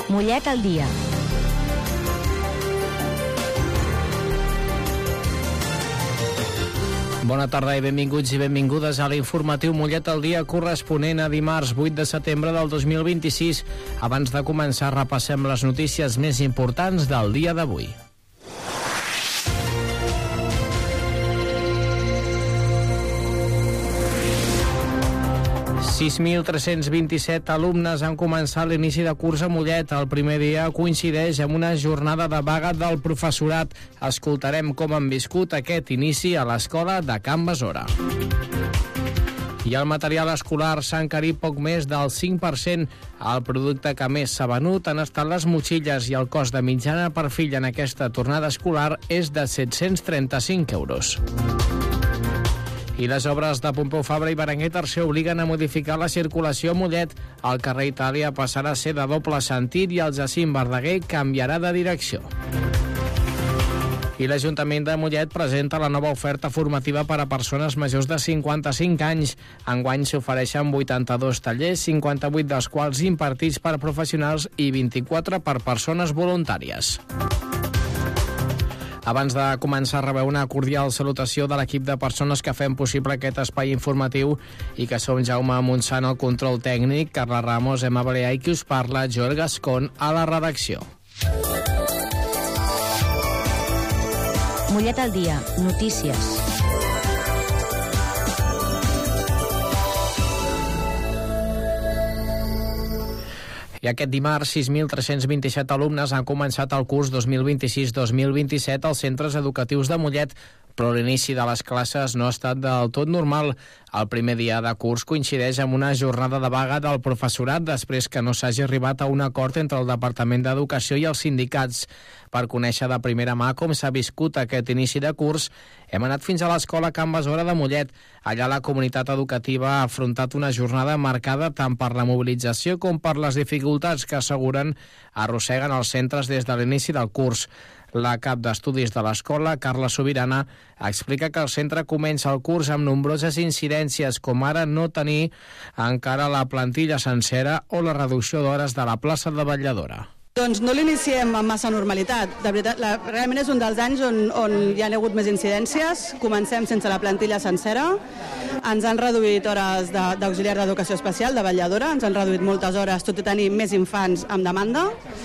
Mollet al dia. Bona tarda i benvinguts i benvingudes a l'informatiu Mollet al dia corresponent a dimarts 8 de setembre del 2026. Abans de començar repassem les notícies més importants del dia d'avui. «6.327 alumnes han començat l'inici de curs a Mollet. El primer dia coincideix amb una jornada de vaga del professorat. Escoltarem com han viscut aquest inici a l'escola de Can Besora. I el material escolar s'ha encarit poc més del 5%. El producte que més s'ha venut han estat les motxilles i el cost de mitjana per fill en aquesta tornada escolar és de 735 euros. I les obres de Pompeu Fabra i Berenguer III obliguen a modificar la circulació a Mollet. El carrer Itàlia passarà a ser de doble sentit i el Jacint Verdaguer canviarà de direcció. I l'Ajuntament de Mollet presenta la nova oferta formativa per a persones majors de 55 anys. Enguany s'ofereixen 82 tallers, 58 dels quals impartits per professionals i 24 per persones voluntàries. Abans de començar, rebeu una cordial salutació de l'equip de persones que fem possible aquest espai informatiu i que som Jaume Montsant al control tècnic, Carla Ramos, Emma Baleà i qui us parla, Joel Gascon, a la redacció. Mollet al dia. Notícies. I aquest dimarts, 6.327 alumnes han començat el curs 2026-2027 als centres educatius de Mollet, però l'inici de les classes no ha estat del tot normal. El primer dia de curs coincideix amb una jornada de vaga del professorat després que no s'hagi arribat a un acord entre el Departament d'Educació i els sindicats. Per conèixer de primera mà com s'ha viscut aquest inici de curs, hem anat fins a l'escola Can Besora de Mollet. Allà la comunitat educativa ha afrontat una jornada marcada tant per la mobilització com per les dificultats que asseguren arrosseguen els centres des de l'inici del curs. La cap d'estudis de l'escola, Carla Sobirana, explica que el centre comença el curs amb nombroses incidències, com ara no tenir encara la plantilla sencera o la reducció d'hores de la plaça de vetlladora. Doncs no l'iniciem amb massa normalitat. De veritat, realment és un dels anys on hi ha hagut més incidències. Comencem sense la plantilla sencera. Ens han reduït hores d'auxiliar d'educació especial, de vetlladora. Ens han reduït moltes hores, tot i tenir més infants amb demanda.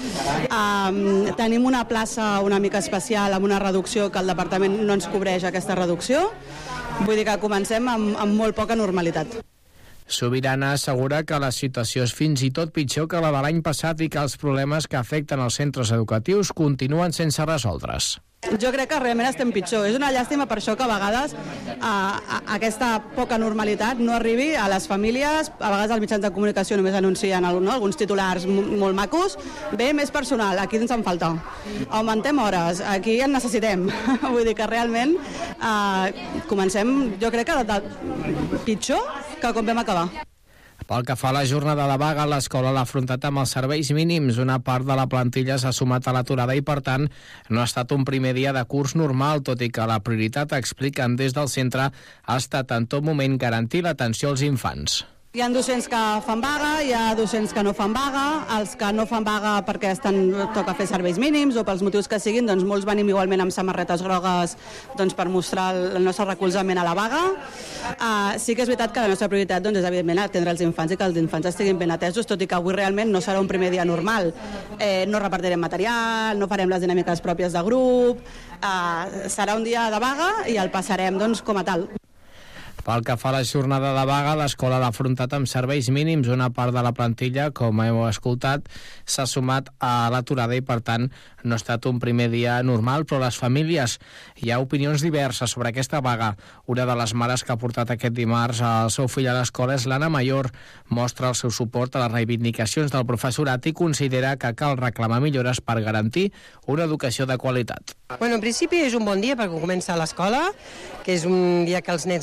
Tenim una plaça una mica especial amb una reducció que el departament no ens cobreix aquesta reducció. Vull dir que comencem amb molt poca normalitat. Sobirana assegura que la situació és fins i tot pitjor que la de l'any passat i que els problemes que afecten els centres educatius continuen sense resoldre's. Jo crec que realment estem pitjor. És una llàstima per això que a vegades aquesta poca normalitat no arribi a les famílies. A vegades els mitjans de comunicació només anuncien alguns titulars molt macos. Bé, més personal, aquí ens en falta. Augmentem hores, aquí en necessitem. Vull dir que realment comencem, jo crec que pitjor que com vam acabar. Pel que fa a la jornada de vaga, l'escola l'ha afrontat amb els serveis mínims. Una part de la plantilla s'ha sumat a l'aturada i, per tant, no ha estat un primer dia de curs normal, tot i que la prioritat, expliquen des del centre, ha estat en tot moment garantir l'atenció als infants. Hi ha docents que fan vaga, hi ha docents que no fan vaga, els que no fan vaga perquè toca fer serveis mínims o pels motius que siguin, doncs molts venim igualment amb samarretes grogues doncs, per mostrar el nostre recolzament a la vaga. Sí que és veritat que la nostra prioritat doncs, és evidentment atendre els infants i que els infants estiguin ben atesos, tot i que avui realment no serà un primer dia normal. No repartirem material, no farem les dinàmiques pròpies de grup, serà un dia de vaga i el passarem doncs, com a tal. Pel que fa a la jornada de vaga, l'escola l'ha afrontat amb serveis mínims. Una part de la plantilla, com heu escoltat, s'ha sumat a l'aturada i, per tant, no ha estat un primer dia normal, però les famílies, hi ha opinions diverses sobre aquesta vaga. Una de les mares que ha portat aquest dimarts el seu fill a l'escola és l'Anna Mayor. Mostra el seu suport a les reivindicacions del professorat i considera que cal reclamar millores per garantir una educació de qualitat. Bueno, en principi és un bon dia perquè comença l'escola, que és un dia que els nens estan contents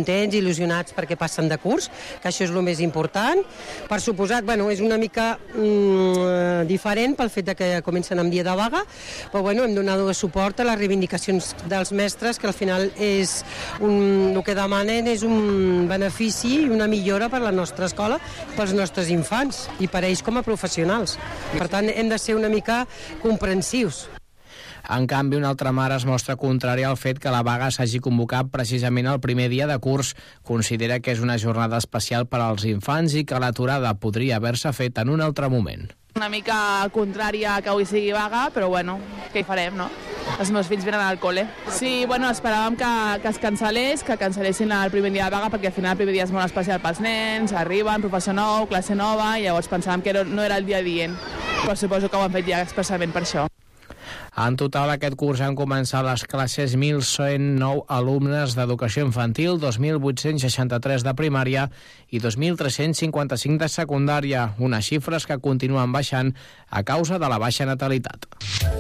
contents, il·lusionats perquè passen de curs, que això és el més important. Per suposat, és una mica diferent pel fet que comencen amb dia de vaga, però hem donat suport a les reivindicacions dels mestres, que al final el que demanen és un benefici i una millora per a la nostra escola, pels nostres infants i per a ells com a professionals. Per tant, hem de ser una mica comprensius. En canvi, una altra mare es mostra contrària al fet que la vaga s'hagi convocat precisament el primer dia de curs. Considera que és una jornada especial per als infants i que l'aturada podria haver-se fet en un altre moment. Una mica contrària que avui sigui vaga, però què hi farem, no? Els meus fills venen al col·le. Sí, esperàvem que es cancel·lessin el primer dia de vaga, perquè al final el primer dia és molt especial pels nens, arriben, professor nou, classe nova, i llavors pensàvem que no era el dia adient. Però suposo que ho han fet ja expressament per això. En total, aquest curs han començat les classes 1.109 alumnes d'educació infantil, 2.863 de primària i 2.355 de secundària, unes xifres que continuen baixant a causa de la baixa natalitat.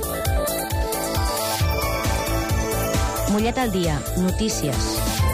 Mollet al dia, notícies.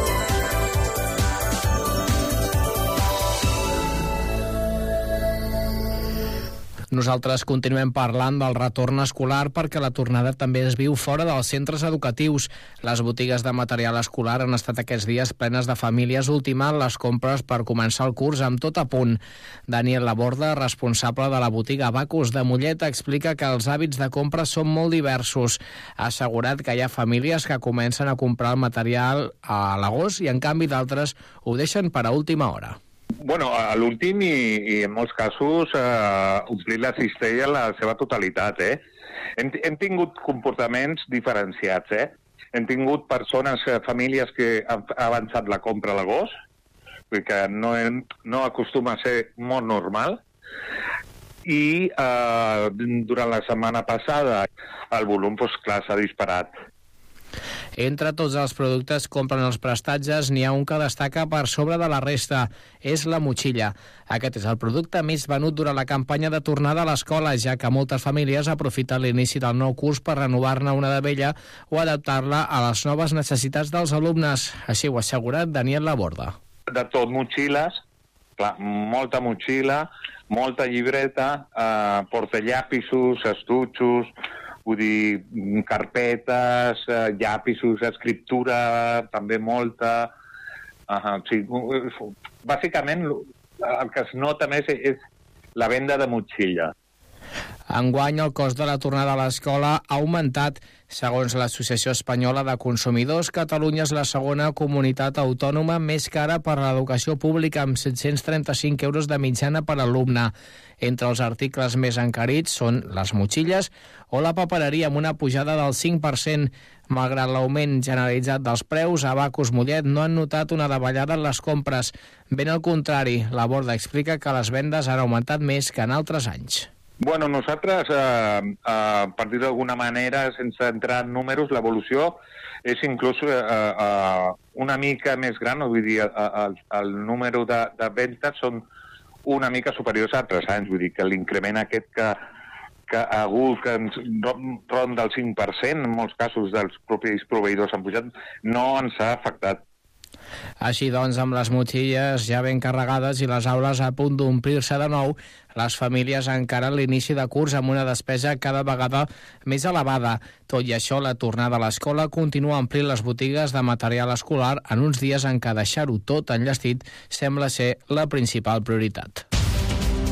Nosaltres continuem parlant del retorn escolar perquè la tornada també es viu fora dels centres educatius. Les botigues de material escolar han estat aquests dies plenes de famílies ultimant les compres per començar el curs amb tot a punt. Daniel Laborda, responsable de la botiga Bacus de Mollet, explica que els hàbits de compra són molt diversos. Ha assegurat que hi ha famílies que comencen a comprar el material a l'agost i en canvi d'altres ho deixen per a última hora. A l'últim i en molts casos omplir la cistella en la seva totalitat. Hem tingut comportaments diferenciats. Hem tingut persones, famílies que han avançat la compra a l'agost, que no acostuma a ser molt normal, i durant la setmana passada el volum s'ha disparat. Entre tots els productes que compren els prestatges, n'hi ha un que destaca per sobre de la resta. És la motxilla. Aquest és el producte més venut durant la campanya de tornada a l'escola, ja que moltes famílies aprofiten l'inici del nou curs per renovar-ne una de vella o adaptar-la a les noves necessitats dels alumnes. Així ho ha assegurat Daniel Laborda. De tot, motxilles, clar, molta motxilla, molta llibreta, portallapisos, estutxos, vull dir, carpetes, llapisos, escriptura, també molta. Bàsicament, el que es nota més és la venda de motxilla. Enguany, el cost de la tornada a l'escola ha augmentat. Segons l'Associació Espanyola de Consumidors, Catalunya és la segona comunitat autònoma més cara per a l'educació pública, amb 735 euros de mitjana per alumne. Entre els articles més encarits són les motxilles o la papereria, amb una pujada del 5%. Malgrat l'augment generalitzat dels preus, a Bacus Mollet no han notat una davallada en les compres. Ben al contrari, Laborda explica que les vendes han augmentat més que en altres anys. Nosaltres, per dir d'alguna manera, sense entrar en números, l'evolució és inclús una mica més gran, vull dir, el número de ventes són una mica superiors a altres anys, vull dir que l'increment aquest que ha hagut, que ronda el 5%, en molts casos dels propis proveïdors han pujat, no ens ha afectat. Així doncs, amb les motxilles ja ben carregades i les aules a punt d'omplir-se de nou, les famílies encaren l'inici de curs amb una despesa cada vegada més elevada. Tot i això, la tornada a l'escola continua omplint les botigues de material escolar en uns dies en què deixar-ho tot enllestit sembla ser la principal prioritat.